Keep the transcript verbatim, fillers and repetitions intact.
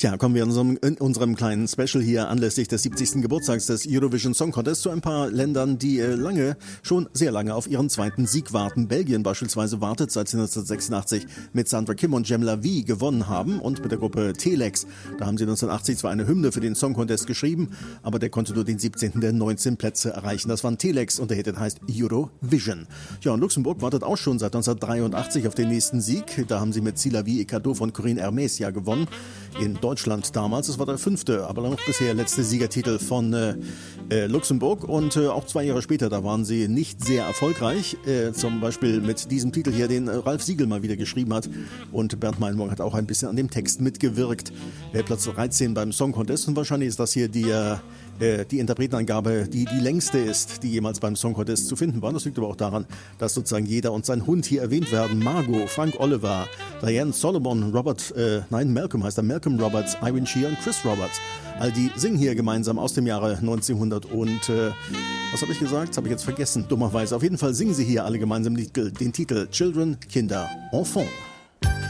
Tja, kommen wir in unserem, in unserem kleinen Special hier anlässlich des siebzigsten Geburtstags des Eurovision Song Contest zu ein paar Ländern, die äh, lange, schon sehr lange auf ihren zweiten Sieg warten. Belgien beispielsweise wartet seit neunzehnhundertsechsundachtzig mit Sandra Kim und Jem La Vie gewonnen haben und mit der Gruppe Telex. Da haben sie neunzehnhundertachtzig zwar eine Hymne für den Song Contest geschrieben, aber der konnte nur den siebzehnten der neunzehn Plätze erreichen. Das waren Telex und der Hit heißt Eurovision. Ja, und Luxemburg wartet auch schon seit neunzehnhundertdreiundachtzig auf den nächsten Sieg. Da haben sie mit C'est la vie et cadeau von Corinne Hermès ja gewonnen. In Deutschland damals. Es war der fünfte, aber noch bisher letzte Siegertitel von äh, äh, Luxemburg. Und äh, auch zwei Jahre später, da waren sie nicht sehr erfolgreich. Äh, zum Beispiel mit diesem Titel hier, den äh, Ralf Siegel mal wieder geschrieben hat. Und Bernd Meilenburg hat auch ein bisschen an dem Text mitgewirkt. Äh, Platz dreizehn beim Song Contest. Und wahrscheinlich ist das hier die, äh, die Interpretenangabe, die die längste ist, die jemals beim Song Contest zu finden war. Das liegt aber auch daran, dass sozusagen jeder und sein Hund hier erwähnt werden. Margot, Frank Oliver, Diane Solomon, Robert, äh, nein, Malcolm heißt er, Malcolm Roberts, Irene Shear und Chris Roberts. All die singen hier gemeinsam aus dem Jahre neunzehnhundert und, äh, was habe ich gesagt? Das habe ich jetzt vergessen, dummerweise. Auf jeden Fall singen sie hier alle gemeinsam den Titel, den Titel Children, Kinder, Enfants.